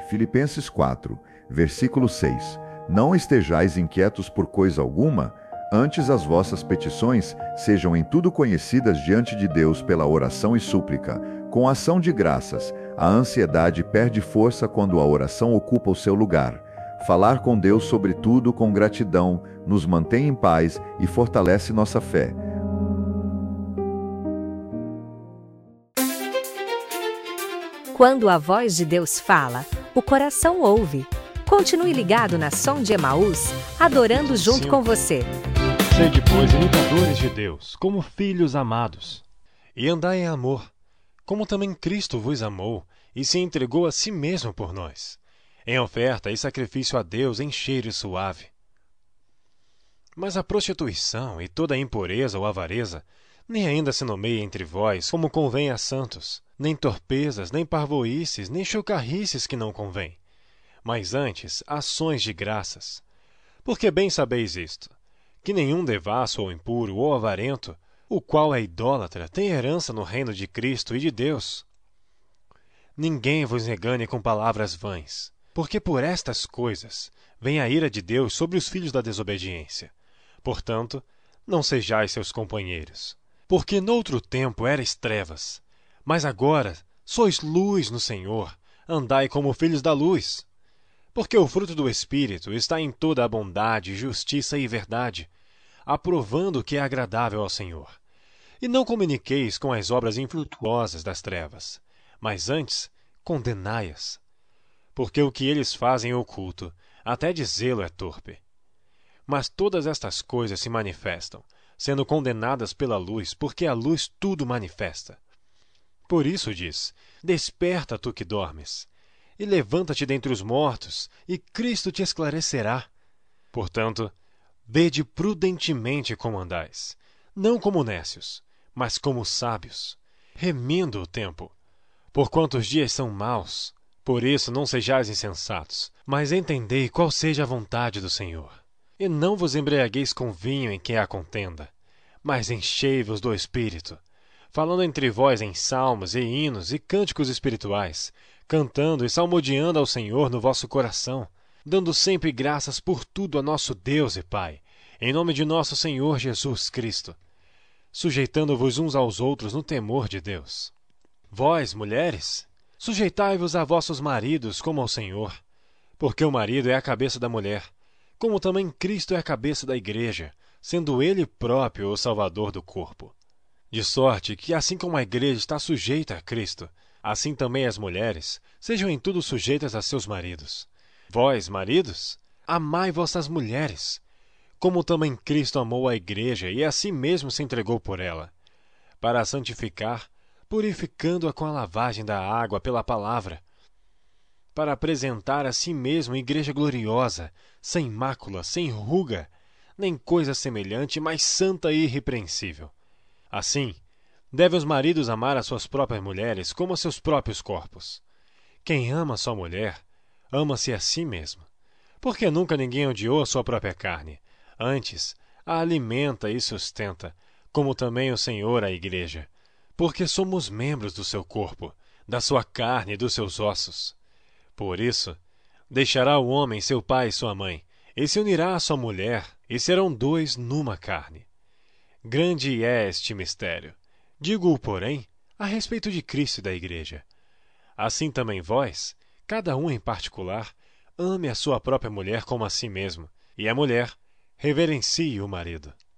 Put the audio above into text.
Filipenses 4, versículo 6. Não estejais inquietos por coisa alguma, antes as vossas petições sejam em tudo conhecidas diante de Deus pela oração e súplica, com ação de graças. A ansiedade perde força quando a oração ocupa o seu lugar. Falar com Deus sobre tudo com gratidão nos mantém em paz e fortalece nossa fé. Quando a voz de Deus fala, o coração ouve. Continue ligado na Som de Emaús, adorando junto com você. Sede, pois, imitadores de Deus, como filhos amados, e andai em amor, como também Cristo vos amou e se entregou a si mesmo por nós, em oferta e sacrifício a Deus em cheiro suave. Mas a prostituição e toda a impureza ou avareza nem ainda se nomeia entre vós como convém a santos, nem torpezas, nem parvoíces, nem chocarrices que não convém, mas antes ações de graças. Porque bem sabeis isto, que nenhum devasso ou impuro ou avarento, o qual é idólatra, tem herança no reino de Cristo e de Deus. Ninguém vos engane com palavras vãs, porque por estas coisas vem a ira de Deus sobre os filhos da desobediência. Portanto, não sejais seus companheiros. Porque noutro tempo erais trevas, mas agora sois luz no Senhor, andai como filhos da luz. Porque o fruto do Espírito está em toda a bondade, justiça e verdade, aprovando o que é agradável ao Senhor. E não comuniqueis com as obras infrutuosas das trevas, mas antes condenai-as. Porque o que eles fazem oculto, até dizê-lo é torpe. Mas todas estas coisas se manifestam, sendo condenadas pela luz, porque a luz tudo manifesta. Por isso diz: desperta, tu que dormes, e levanta-te dentre os mortos, e Cristo te esclarecerá. Portanto, vede prudentemente como andais, não como nécios, mas como sábios, remindo o tempo, porquanto os dias são maus. Por isso não sejais insensatos, mas entendei qual seja a vontade do Senhor. E não vos embriagueis com vinho em que há contenda, mas enchei-vos do Espírito, falando entre vós em salmos e hinos e cânticos espirituais, cantando e salmodiando ao Senhor no vosso coração, dando sempre graças por tudo a nosso Deus e Pai, em nome de nosso Senhor Jesus Cristo, sujeitando-vos uns aos outros no temor de Deus. Vós, mulheres, sujeitai-vos a vossos maridos como ao Senhor, porque o marido é a cabeça da mulher, como também Cristo é a cabeça da igreja, sendo ele próprio o Salvador do corpo. De sorte que, assim como a igreja está sujeita a Cristo, assim também as mulheres sejam em tudo sujeitas a seus maridos. Vós, maridos, amai vossas mulheres, como também Cristo amou a igreja e a si mesmo se entregou por ela, para a santificar, purificando-a com a lavagem da água pela palavra, para apresentar a si mesmo igreja gloriosa, sem mácula, sem ruga, nem coisa semelhante, mas santa e irrepreensível. Assim, devem os maridos amar as suas próprias mulheres como a seus próprios corpos. Quem ama sua mulher, ama-se a si mesmo. Porque nunca ninguém odiou a sua própria carne. Antes, a alimenta e sustenta, como também o Senhor a igreja. Porque somos membros do seu corpo, da sua carne e dos seus ossos. Por isso, deixará o homem seu pai e sua mãe, e se unirá à sua mulher, e serão dois numa carne. Grande é este mistério. Digo-o, porém, a respeito de Cristo e da igreja. Assim também vós, cada um em particular, ame a sua própria mulher como a si mesmo, e a mulher reverencie o marido.